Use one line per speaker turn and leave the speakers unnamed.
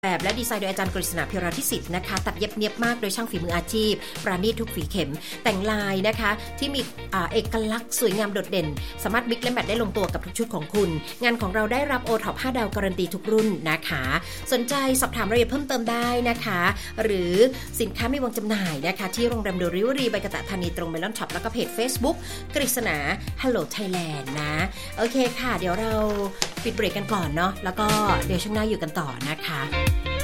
แบบและดีไซน์โดยอาจารย์กฤษณาภิราธิสิทธิ์นะคะตัดเย็บเนียบมากโดยช่างฝีมืออาชีพปราณีตทุกฝีเข็มแต่งลายนะคะที่มีเอกลักษณ์สวยงามโดดเด่นสามารถมิกและแมทได้ลงตัวกับทุกชุดของคุณงานของเราได้รับ OTOP 5 ดาวการันตีทุกรุ่นนะคะสนใจสอบถามรายละเอียดเพิ่มเติมได้นะคะหรือสินค้ามีวางจำหน่ายนะคะที่โรงแรมโดริเวอรี่ใบกะตะธานีตรงเมลอนช็อปแล้วก็เพจ Facebook กฤษณา Hello Thailand นะโอเคค่ะเดี๋ยวเราปิดเบรกกันก่อนเนาะแล้วก็เดี๋ยวช่วงหน้าอยู่กันต่อนะคะ